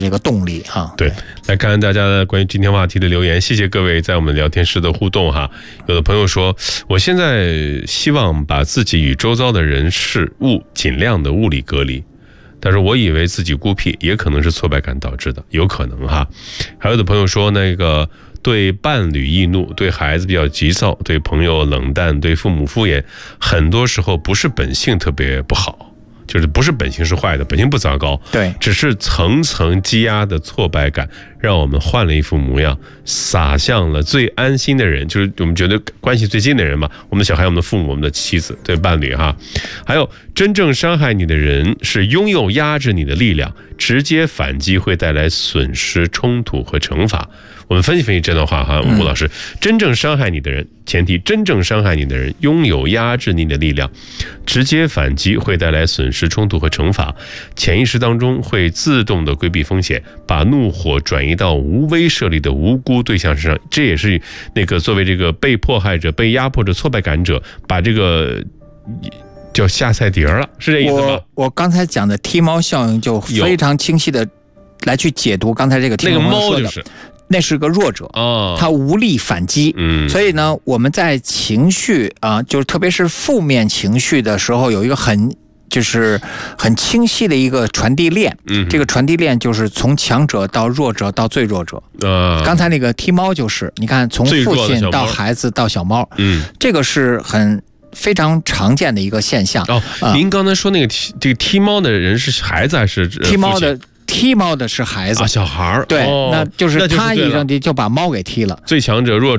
这个动力哈。 对，来看看大家的关于今天话题的留言，谢谢各位在我们聊天室的互动哈。有的朋友说，我现在希望把自己与周遭的人事物尽量的物理隔离，但是我以为自己孤僻，也可能是挫败感导致的，有可能哈。还有的朋友说，那个对伴侣易怒，对孩子比较急躁，对朋友冷淡，对父母敷衍，很多时候不是本性特别不好，就是不是本性是坏的，本性不糟糕， 对， 只是层层积压的挫败感，让我们换了一副模样，撒向了最安心的人，就是我们觉得关系最近的人嘛，我们的小孩、我们的父母、我们的妻子、对伴侣哈。还有，真正伤害你的人是拥有压制你的力量，直接反击会带来损失、冲突和惩罚。我们分析分析这段话哈，吴老师，真正伤害你的人，前提真正伤害你的人拥有压制你的力量，直接反击会带来损失、冲突和惩罚，潜意识当中会自动的规避风险，把怒火转移到无威慑力的无辜对象身上。这也是那个作为这个被迫害者、被压迫者、挫败感者，把这个叫下菜碟了，是这意思吗？ 我刚才讲的踢猫效应就非常清晰的来去解读刚才这个听众朋友说的， 那个猫就是那是个弱者，他无力反击。所以呢，我们在情绪就是特别是负面情绪的时候，有一个很清晰的一个传递链。这个传递链就是从强者到弱者到最弱者。刚才那个踢猫就是，你看从父亲到孩子到小猫，这个是非常常见的一个现象。 您刚才说那个这个踢猫的人是孩子还是踢猫的是孩子， 小孩儿。 对，那就是他一扔就把猫给踢了。 最强者弱者